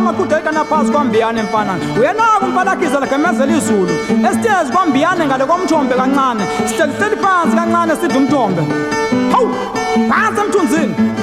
ungaqhudeka naphansi kwaMbiyane mfana uyanaka umpalakhiza lagemezela izulu esitezi kwaMbiyane ngale komthombe kancane sihleli phansi kancane sidla umthombe hawu phansi emthunzini